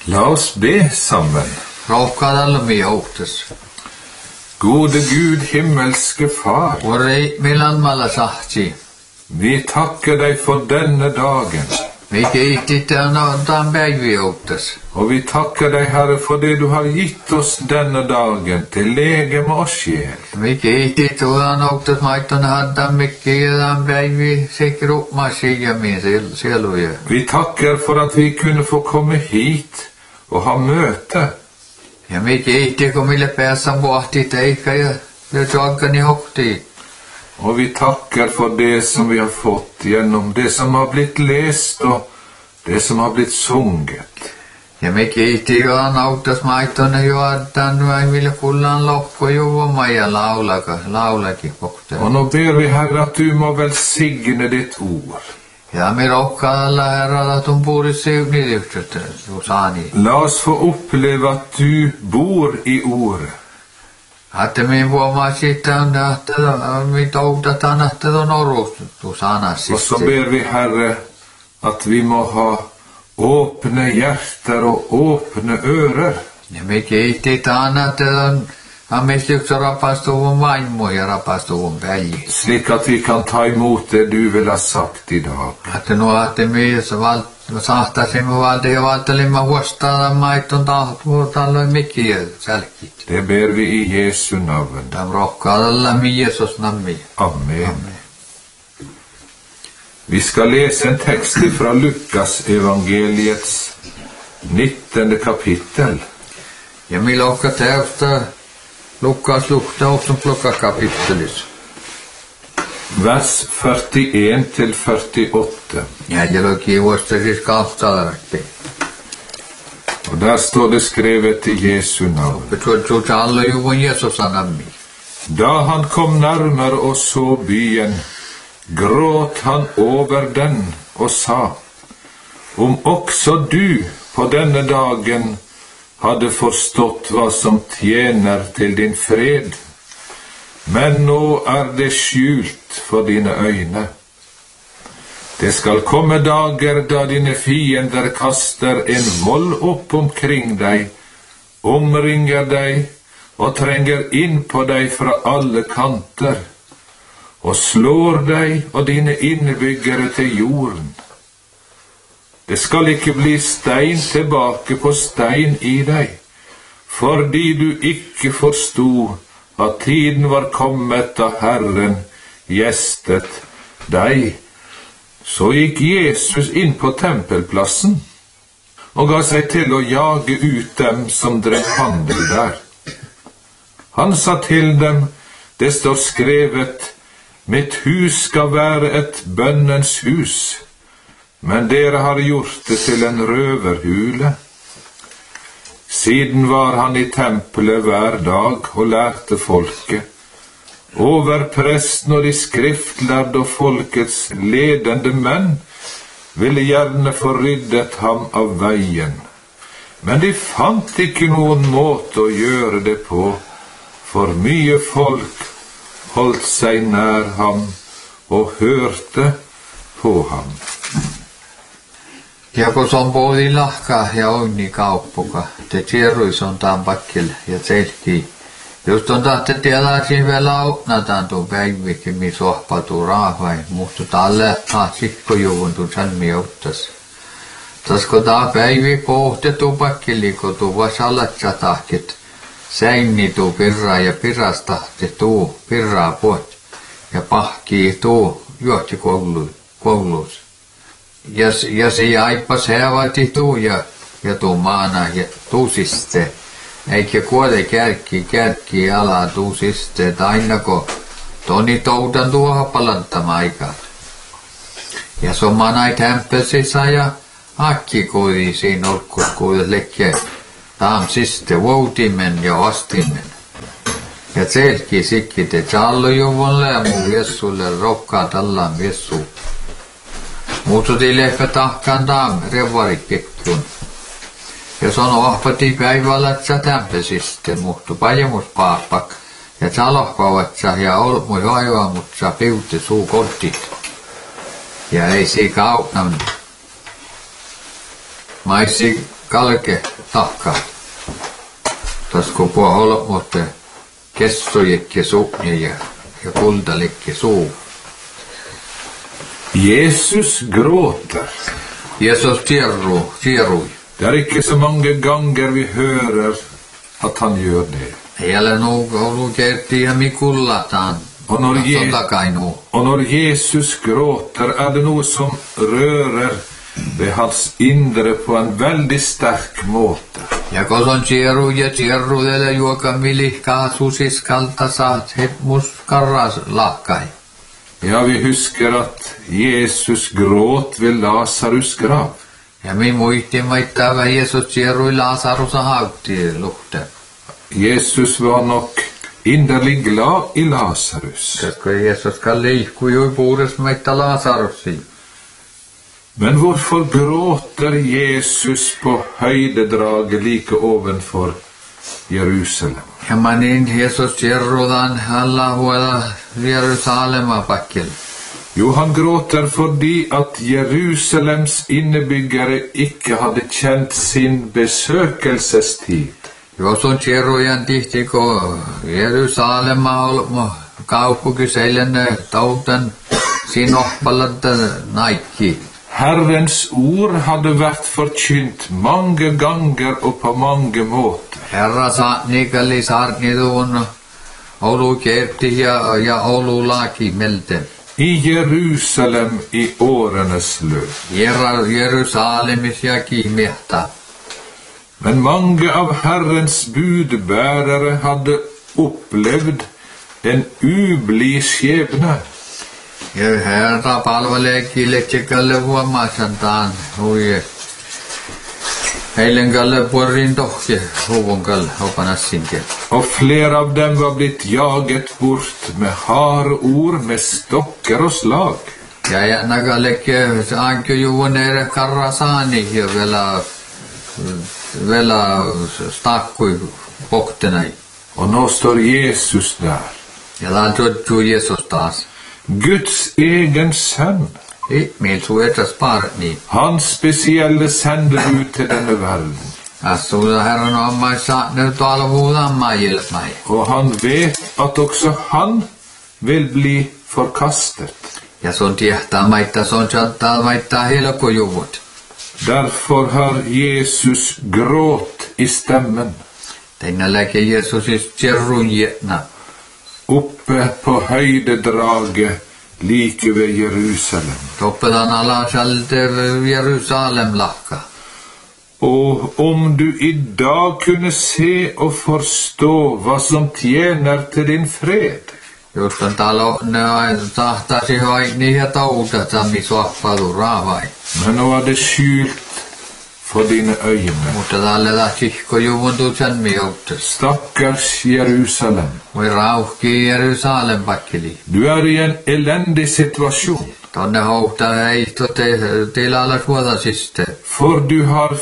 La oss be sammen. Rohkadallamme auktas. Gode Gud, himmelske Far, Orrei milan malasahti. vi takker deg for denne dagen. Vi kiitit dan päivi auktas. Og vi takker deg, Herre, for det du har gitt oss denne dagen til legeme og sjel. Vi kiitit udan auktas maitton haddan mikki dan päivi sikruppmasia min sieluja. Vi takker for at vi kunne få komme hit og ha møte. Ja me kiitti kun mille päässä pohti teikka ja joggani hokti. Og vi takker for det som vi har fått gjennom det som har blitt lest og det som har blitt sunget. Ja me kiitti udan auktas maitton juoddan vain mille kullan loppu juoma ja laulaki hokti. Og nå ber vi, Herre, at du må velsigne ditt ord. Ja me rohkadalla herralla tun puuri siunityksät saani. La oss få oppleve at du bor i ordet. Hatte me huomaa siitä, että me toudataan, että on orustu sanassa. Og så ber vi, Herre, at vi må ha åpne hjerter og åpne ører. Ja me kiitetään, että on mestyksä rapastuvun vaimo ja rapastuvun päivi. Slik at vi kan ta imot det du vil ha sagt i dag. Että että me sahtasimme valta ja valtelimme huostaa maitton tahtuutalloin mikkiä sälkit. Det ber vi i Jesu navn. Tam rohkadallamme Jeesus nammi. Amen. Vi skal lese en tekst fra Lukas evangeliets 19. kapittel. Ja me lohka täystä Lukas lukta också plocka kapittelis. Vers 41 til 48. Ja jälki vuostasis kahtalarakki. Og der står det skrevet i Jesu navn. Betul alla ju Jesus anammi. Da han kom nærmere og så byen, gråt han over den og sa, om også du på denne dagen hadde forstått hva som tjener til din fred, men nå det skjult for dine øyne. Det skal komme dager da dine fiender kaster en vold opp omkring deg, omringer deg og trenger inn på deg fra alle kanter, og slår deg og dine innbyggere til jorden. Det skal ikke bli stein tilbake på stein i deg, fordi du ikke forstod at tiden var kommet da Herren gjestet deg. Så gikk Jesus inn på tempelplassen og ga seg til å jage ut dem som drev handel der. Han sa til dem, det står skrevet, mitt hus skal være et bønnens hus, men dere har gjort det til en røverhule. Siden var han i tempelet hver dag og lærte folket. Overpresten og de skriftlærde og folkets ledende menn ville gjerne få ryddet ham av veien. Men de fant ikke noen måte å gjøre det på, for mye folk holdt seg nær ham og hørte på ham. Ja kun on puhuttiin lahka ja onni kauppuka, te tieruis on taan pakkil ja tselki. Just on tahti tiedä siinä vielä autnataan tuon päivikin, missä sohpatuu raahvai, mutta tälle sikkojuun tuon salmi auttas. Tasko taa päivi pohti tuon pakkili, kun tuon vasalatsa tahkit, säinni tuu pirraa ja pirasta tuu pirraa poht ja pahkii tuu juotti kouluus. Ja se aippas heavati tuu ja tuu maana ja tuu siste. Eikä kuole kärkki alaa tuu siste, että aina kun toni toudan tuohon palantama aikaa. Ja somma näin tempelsissa ja akki kuuli siinä olkkus kuule lekke taam siste voutimen ja vastimen. Ja tselki sikki te tjallojuvolle ja muu jessulle rokkaa tallaan jessu. Muututi lehkä tahkaan taam revarikkekkun. Ja sano ahpati päivällä, että sä tämpesiste muhtu pajemus paappak. Ja salohkavatsa ja olmui vaivaa, mutta sä piutti suu kortit. Ja ei si kautnan. Maissi kalke tahka. Tasko puo olmotte kessojekke suunje ja kultalekke suu. Jesus gråter. Jesus tierrui. Det er ikke så mange ganger vi hører at han gjør det. Ei ole ollut kertiä mikullataan. Og når Jesus gråter, er det noe som rører ved hans indre på en veldig sterk måte. Ja koson tierruudelle juoka milihkaa susiskalta saat hetmus karras lahkai. Ja, vi husker at Jesus gråt ved Lasarus grav. Ja mi muistin maittava Jesus tierrui Lasarusa haukti luhte. Jesus var nok inderlig glad i Lasarus. Koska Jesus liikkui jui puures maitta Lasarusi. Men hvorfor gråter Jesus på høydedraget like ovenfor Jerusalem? Ja manin Jesus tierrudan alla huola Jerusalema pakkel. Jo, han gråter fordi at Jerusalems innebyggere ikke hadde kjent sin besøkelsestid. Jos on tierrujan tihtiko Jerusalema olmo kaupunkiseilen tauten sinohpalanta naikki. Herrens ord hadde vært forkynt mange ganger og på mange måter. Herra saatnikalli saarnidun olu kerti ja olu laki melte. I Jerusalem i årenes løp. Jerusalemis ja kimehta. Men mange av Herrens budbærere hadde opplevd en ublid skjebne. Ja herra palvelee kiletsikalle huomaasantaan hui. Heilen kalle porrin tohke huvun kalle hopanassinke. Og flere av dem var blitt jaget bort med harde ord, med stokker og slag. Ja nagalekke anke juvun ere karrasaani ja vela stakkui poktenai. Og nå står Jesus der. Ja laan tuttu Jesus taas. Guds egen sønn. Meil suetas parni. Hans spesielle sendebud til denne verden. Asuuda herran ammai saatner talvuuda ammai hjelpmai. Og han vet at også han vil bli forkastet. Ja son tiehtaa maittaa son chattaa maittaa helpojuvut. Derfor har Jesus gråt i stemmen. Tenna läke Jeesusis tjerrunjetna. Oppe på høydedraget like ved Jerusalem. Toppedan alasalte Jerusalem lahka. Og om du i dag kunne se og forstå hva som tjener til din fred. Just on talo ne tahtasi hoikni ja touta tammi sohpadu raavai. Men nå er det skjult for dine øyne. Mutta tälle tahtsikko juvuntu sen miuttes. Stakkars Jerusalem. Voi rauhki Jerusalem pakkeli. Du er i en elendig situasjon. Tonne houkta ei tilalla suoda siste. For du har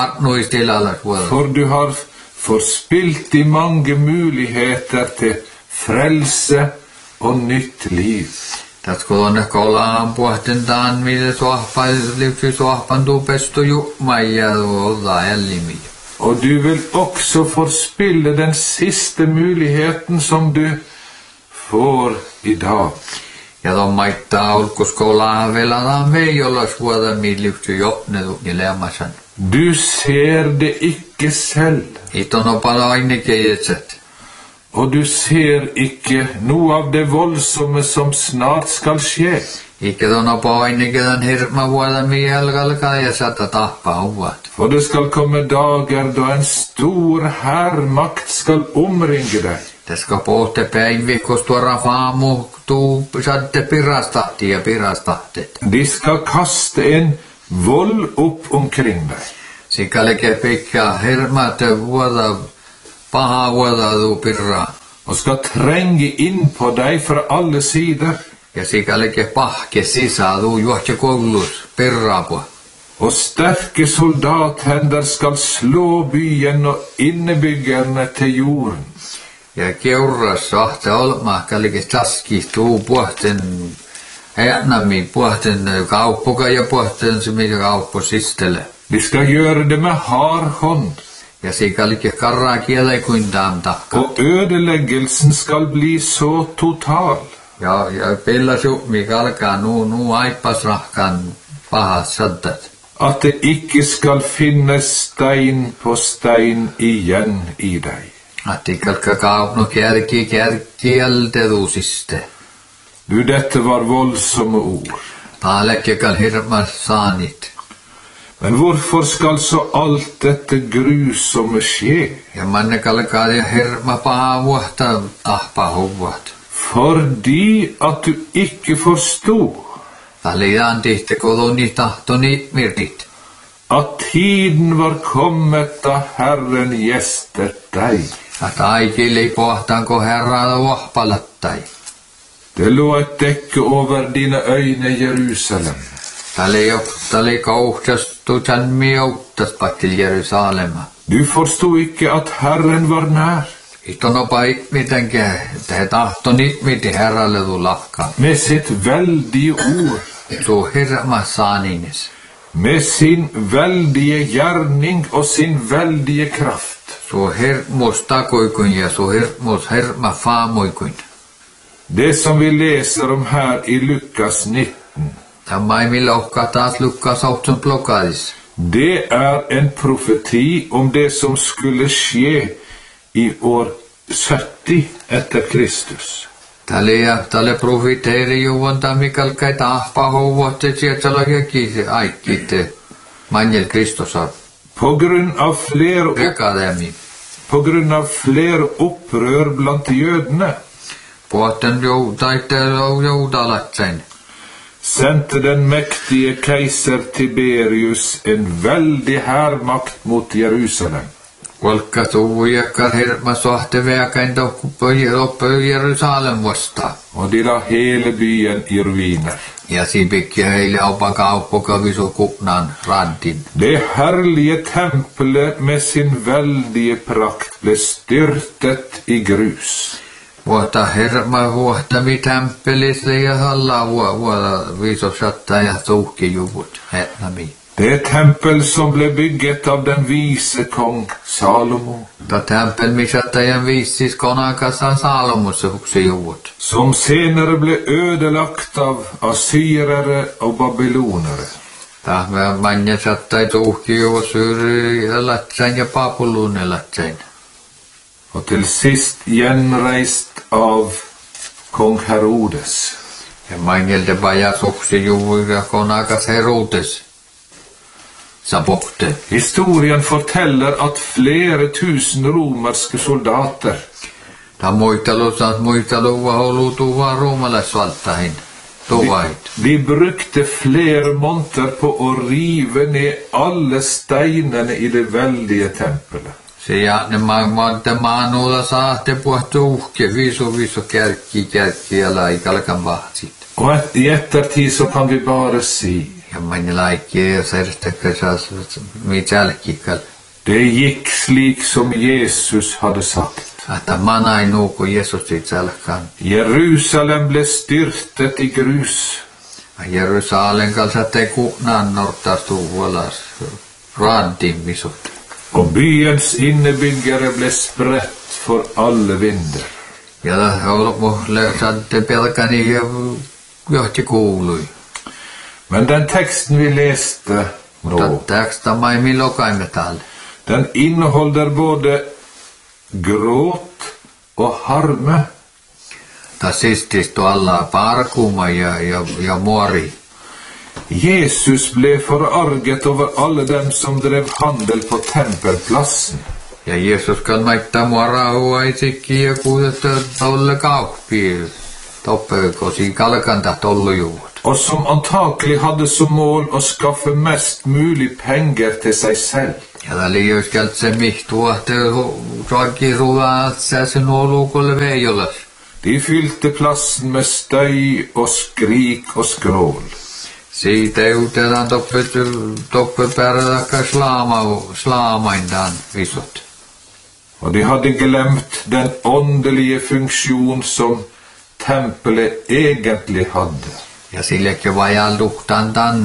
forspilt de mange muligheter til frelse og nytt liv. Tatko tonne kolaan puhten taan, mille livsi sohpan tupestu juhmai ja olla ellimi. Og du vil også forspille den siste muligheten som du får i dag. Ja ton maittaa ulkoskolaan velataan veijolla suoda millivsi jopnetu ja leamasan. Du ser det ikke selv. Iton opala ainekeietset. Og du ser ikke noe av det voldsomme som snart skal skje. Ikke ton opa ainikedan hirma vuoda mielkalkaa ja sata tappaa uvat. For det skal komme dager da en stor hærmakt skal omringe deg. Det skal pohte päivikos tuoda faamu tuu sadde pirastahti ja pirastahtet. De skal kaste en vold opp omkring deg. Sikaleke pikka hirmat vuoda paha vuoda tuu pirraa. Og skal trenge inn på deg fra alle sider. Ja sikaleke pahke sisään tuu juohtja kollus pirraapua. Og sterke soldathender skal slå byen og innebyggerne til jorden. Ja keurras sahte olmahkalike taski tuu puhten äänami puhten kauppuka ja puhten se mitä kauppu sistele. Vi skal gjøre det med hard hånd, Ja sikälikin karraa kielei kuin tamtakka. og ødeleggelsen skal bli så total, Ja pillasu mikä alkaa nu aippas rahkan pahat saddat. at det ikke skal finnes stein på stein igjen i deg. Atti kalka kaupno kärkielteruusiste. Du, dette var voldsomme ord. Paalekkekal hirmar saanit. Men hvorfor skal så alt dette grusomme skje? Ja manne kalkaa ja hirma paha vuotta ahpa huvuat. Fordi at du ikke forstod Taliaan tihte koloni tahtoni mirtit. at tiden var kommet da Herren gjestet deg. At aikili pohtanko herralla vuohpalattai. Det lå et dekke over dine øyne, Jerusalem. Tali kauhtastu tan miottas pakil Jerusalema. Du forstod ikke at Herren var nær. Itonopai mitenkä, te tahtoni miti herralle tulakka. Med sitt veldige ord, Tuo hirma saanines. med sin veldige gjerning og sin veldige kraft. Tuo hirmus takoikun ja tuo hirmus hirma faamoikun. Det som vi leser om her i Lukas 19, Tämä ei millä uhkaa taas lukkaa sautsun blokadis. det er en profeti om det som skulle skje i år 70 etter Kristus. Tälle profiteeri juonta mikalkai tahpa hovuotte sieltä kiisi aikitte. Manjel Kristosar. På grunn av Rekademi. flere opprør blant jødene Puhutten joudalatsen. sendte den mektige keiser Tiberius en veldig hærmakt mot Jerusalem. Kolka tuujakkar hirma sohte veakain toppö Jerusalem vasta. Og de la hele byen i ruiner. Ja sipikki heille opa kauppoka visu kupnan rantin. Det herlige tempelet med sin veldige prakt ble styrtet i grus. Vuotta hirma vuottami tämppelisle ja halla vuoda viisosatta ja tuhkijuvut hetnami. Det tempel som ble bygget av den vise kong Salomo, Ta tempel misattajan viissis konakassa Salomossa huksijuvut. som senere ble ødelagt av assyrere og babylonere. Ta manja sattai tuhkijuvut syyri latsain ja papulune latsain. Og til sist gjenreist av kong Herodes. Ja manjelte pajas huksijuvut ja konakas Herodes. Sabokte. Historien forteller at flere tusen romerske soldater Ta muistelu vaulutuva ruumalaisvaltahin. Tuvait. de brukte flere måneder på å rive ned alle steinene i det veldige tempelet. Se ja ne maante maanulla saatte puhtu uhke visu kärkki ja laikalkan vahtit. Og i ettertid så kan vi bare si Ja mani laikki ja serstekkasas mitälkikal. det gikk slik som Jesus hadde sagt. Että manai nuuku Jeesus itselkan. Jerusalem ble styrtet i grus. Jerusalem kanssa te kunan nortastu vuolas rantin visut. Og byens innebyggere ble spredt for alle vinder. Ja olmu satte pelkani ja johti kuului. Men den teksten vi leste nå, Tästä maimi lokaimetal. den inneholder både gråt og harme. Ta sististu alla parkuma ja muori. Jesus ble forarget over alle dem som drev handel på tempelplassen. Ja Jeesus kan maittaa mua rauhaisikki ja kuudetta tolle kauppi. Toppökosi kalkanta tollujuvut. Og som antakelig hadde som mål å skaffe mest mulig penger til seg selv. Ja ta liiuskelt se mihtua, että roikki ruuaa sen nuoluukolle veijolas. De fylte plassen med støy og skrik og skrål. Siitä jutellaan toppepäärätäkkä slaamaintaan visut. Og de hadde glemt den åndelige funksjon som tempelet egentlig hadde. Ja sillekin vajaa luhtaan tan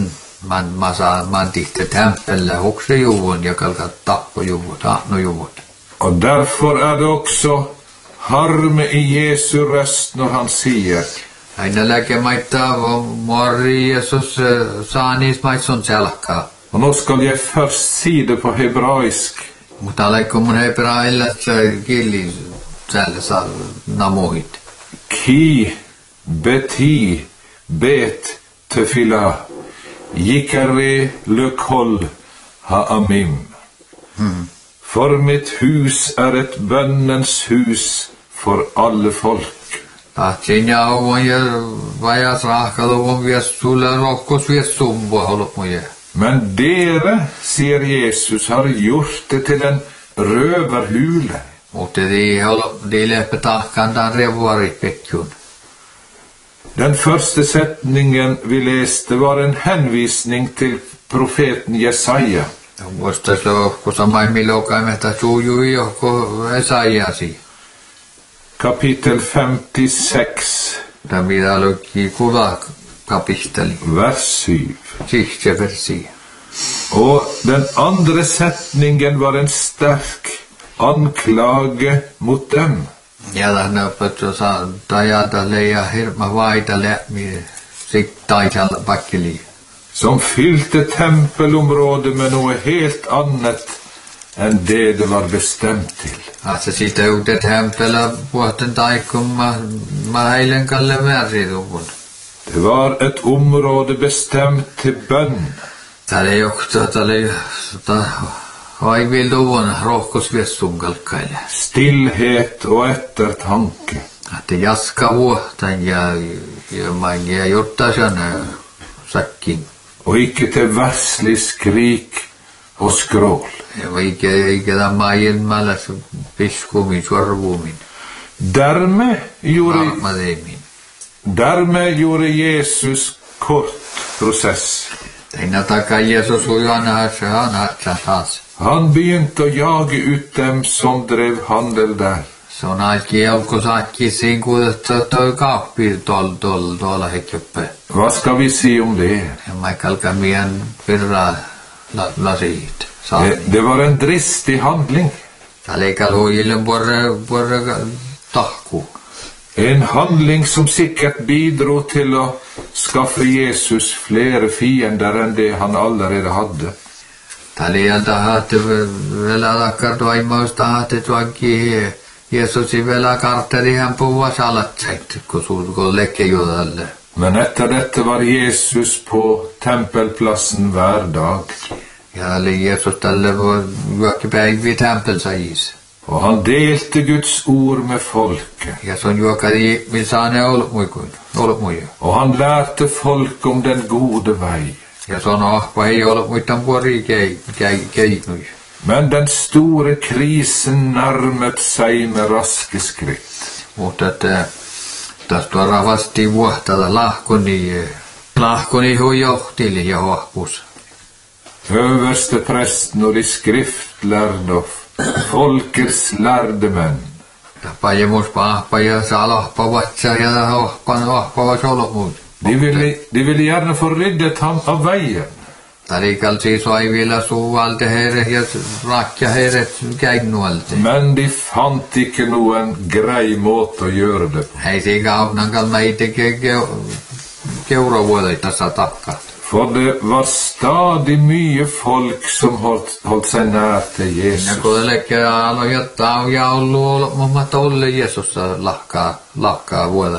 man tihte tempelle också juvun ja kalkat tappojuvut, ahnojuvut. Och därför är det också harme i Jesu röst när han säger: Aina läkemaita mori Jesus saanis maitsun selkaa. Och nu ska jag först säga det på hebraisk. Mutta alaikum mun hebrailla kieli säälessä namohit. Ki beti bet tefila jikare lekol ha-amim. För mitt hus är ett bönnens hus för alla folk. Tahtsinja on ja vajas rahkalu on viestulla rohkos viestumbo holmoje. Men dere, säger Jesus, har gjort det till en rövarhule. Mutta de läppe tahkandan revuaripetjun. Den första sättningen vi läste var en hänvisning till profeten Jesaja. Musta se on samai milokaimätä suujui johko Esaiasi. Kapitel 56, Tämä mitä luki kuva kapisteli. vers 7. Siste versi. Och den andra sättningen var en stark anklage mot dem. Ja lähnä saa tajatalle ja hirma vaitalle sittaisella pakkeli. Som fyllde tempelområdet med något helt annat än det var bestämt till. Alltså siitä uudet tempelä vuoten taikumma heilen kalle määrituvun. Det var ett område bestämt till bön. Täällä johtaa haivilduvun rohkosviessun kalkkaille. Stillhet och eftertanke. Että jaska vuotan ja jotta sen sakkin. Och icke till värslig skrik och skrål. Ja eikä tämä ilmalla piskumin, sorvumin. Därmed gjorde Jesus kort process. Teina takaa Jeesus ujanaassa han taas. Han begynte att jaga ut dem som drev handel där. Se on ainakin alkusaakki siinä, kun toi kauppi tuolla heköppä. Vad ska vi se om det? Ja mä kalkan mien virraa lasit. Det var en dristig handling. Täällä eikä huijille vuorre tahku. En handling som säkert bidrog till att skaffa Jesus fler fiender än det han allerede hade. Täällä ei tahti vielä lakkar toimausta hahti tuonkin Jeesusi vielä kartteri hän puhua salatseit, kun lekkejudalle. Men efter detta var Jesus på tempelplatsen hver dag. Ja eli Jeesus tälle voi juokkipäivi tempelsajis. Och han delte Guds ord med folket. Ja se on juokari, missä ne ollut muja. Och han lärte folk om den gode väg. Ja se on ahpa ei ollut muitan puori keiknui. Men den stora krisen närmade sig med raska skritt. Mutta tästä ravasti vuohtalla lahkoni hui johtili ja hohpus. Översteprästen och de skriftlärda och folkets lärde män. Pajemus pahpa ja salahpa vatsa ja hohpa solmut. De ville gärna få riddet han av vägen. Tarikal siis vai vielä suuvalte heire ja rakja heire käinnualte. Men de fant ikke noen grei måte å gjøre det på. Hei siinä kaupnankal meitä keuravuodet tässä takka. For det var stadig mye folk som holdt seg nær til Ja Jesus. kun lekke aloittaa ja ollut mamma tolle Jeesus lakkaa vuoda.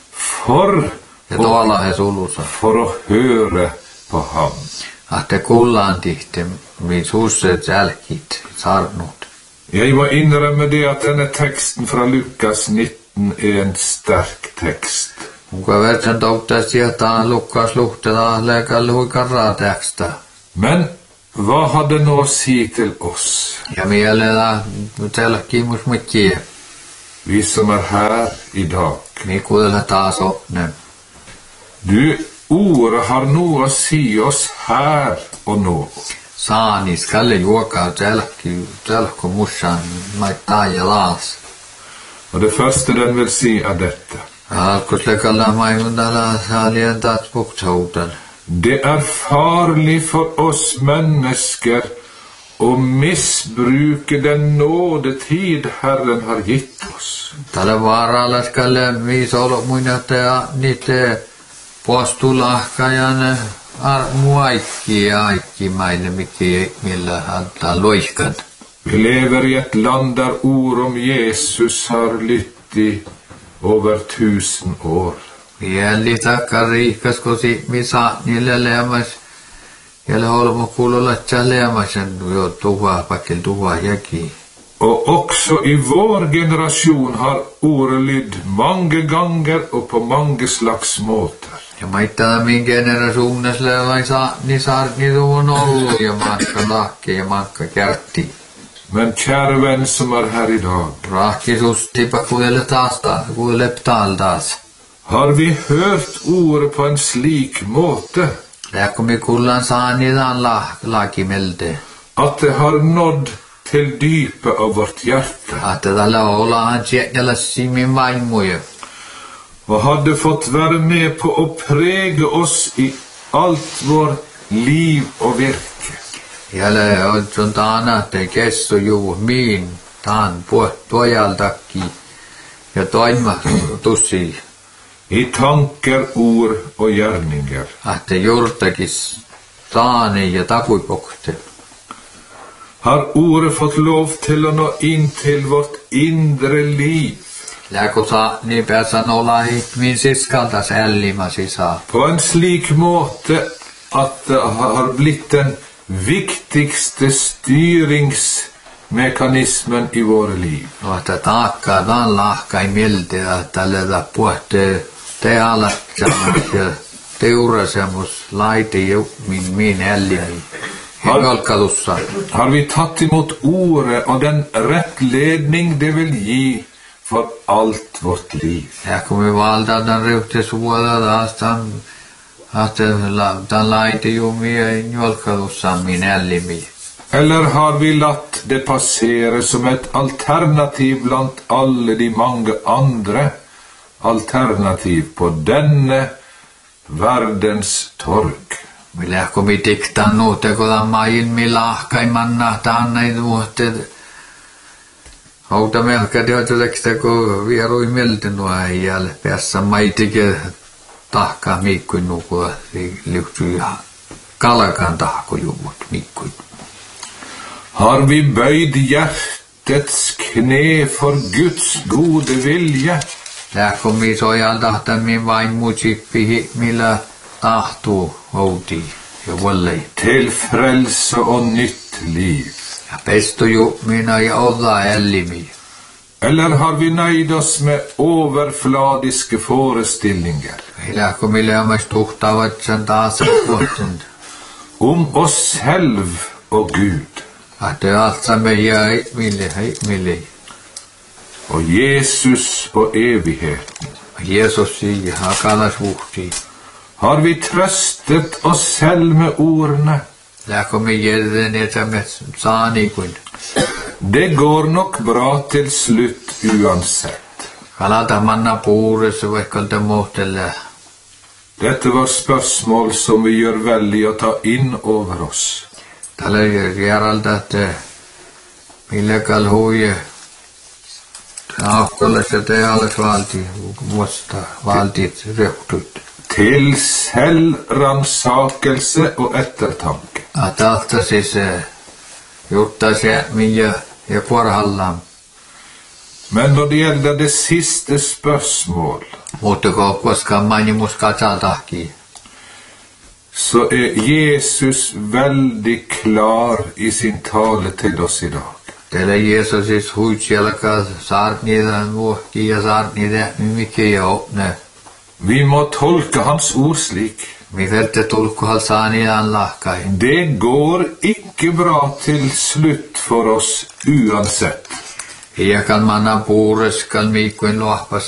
Ja tuolla he sulussa. For å høre på ham. Ahte kullaan tihti, min susset jälkit, sarnut. Jeg må innrømme det at denne teksten fra Lukas 19 er en sterk tekst. Kun verran touttaa sieltä Lukas luhtela leikalle huikarraa teksta. Men hva hadde nå å si til oss, Ja mielellä telkkimus mitkiä. vi som er her i dag? Mi kuulla taas opnen. Du, ordet har noe å si oss her og nå. Saanis kalle juokaa telkku mussan maittaa ja laas. Og det første den vil si er dette. Alkus lekalla maimundala saalien taas puhtautan. Det farlig for oss mennesker å misbruke den nådetid Herren har gitt oss. Tällä vaaralla skalle viisolo muinatea niitä postulahkajan muaikki maille millä antaa loiskan. Vi lever i et land der ord om Jesus har lytt i over 1000 år. Jälli takka riikas kosi misa niille leemas. Jälle holmo kuulolla leemasen jo pakkel tuva jäki. Og også i vår generasjon har ordet lydd mange ganger og på mange slags måter. Ja maittaa min generasuunnas leevaisa ni saarni tuvon ollut ja mankka lahke ja mankka kärtti. Men kjære venn som her i dag, Rahkisustipa kuulle taas. Har vi hørt ordet på en slik måte Lähkomi kullan saanitaan lakimelde. at det har nådd til dypet av vårt hjerte, Että tällä ollaan sieltä simin vaimuja. og hadde fått være med på å prege oss i alt vår liv og virke. Jälle on taana te kesto juu miin taan pojaltakki ja toima tussi. I tanker, ord og gjerninger. Että juurtakis taani ja tapuipokte. Har ordet fått lov til å nå inn til vårt indre liv Lähko saa niin pääsän olla min siskalta sällima sisään. på en slik måte at det har blitt den viktigste styringsmekanismen i våre liv. No, että taakkaa taan lahkai milti, että tällä puhte te alatsamus ja teurasemus laiti min ellimi. Hengalkalussa. Har vi tatt imot ordet og den rettledning det vil gi for alt vårt liv? Ja kun me valtaan tämän ryhtisvuodelta taas tämän laiti jumia hengalkalussa min ellimi. Eller har vi latt det passere som et alternativ blant alle de mange andre alternativ på denne verdens torg? Millä kun me diktaan nuutte, kun tämä maailmi lahkaimanna taannai nuutte. Hauta melkä teotelekstä, kun vierui mieltä nuo jälle päässä maitike tahkaa miikkuin nukua. Lyhtyi kalakan tahkojuvut miikkuin. Har vi bøyd hjertets kne for Guds gode vilje? Lähko mi sojaan tahtan min vain mutsippihi, millä tahtuu houti ja vallei. Til frelse og nytt liv. Ja pestoju minä ja olla ellimi. Eller har vi nøyd oss med overfladiske forestillinger Lähko mi lämmäs tuhtavat sen taas kohten. om oss selv og Gud Att det allt som är jag mille. og Jesus og evigheten? Jesus siger, har kallas vuhti. Har vi trøstet oss selv med ordene? Lähko mi jäden etämät saanikuin. Det går nok bra til slutt uansett. Kalata manna puuressa vaikkalta muhtelle. Dette var spørsmål som vi gjør vel i å ta inn over oss. Tällä järalta, että millä kalhuja. Ahkollessa te alles valtit rehutut. Til selvransakelse og ettertanke. Att allt siis juttaa se minä ja kuorhallaan. Men når det gjelder det siste spørsmål, Mutta koskaan mainimus katsaltahki. så Jesus veldig klar i sin tale til oss i dag. Teillä Jeesus siis huitsielka saartniitä muhki ja saartniitä mikä ja opne. Vi må tolke hans ord slik. Mi verte tulkuhal saaniaan lahkai. Det går ikke bra til slutt for oss uansett. Hiekan manna puureskal miikkuin lohpas